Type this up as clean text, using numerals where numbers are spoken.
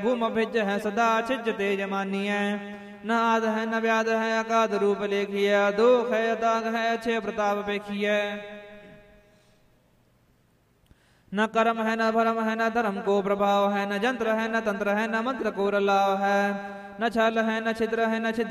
भूम भिज है सदा छिज तेज मानिय न आद है न व्याध है अकाद रूप लेखिय दोख है अताग है अच्छे प्रताप पेखिय न कर्म है न भरम है न धर्म को प्रभाव है न जंत्र है न तंत्र है न मंत्र को रलाव है न छल है न छिद्र है न छिद्र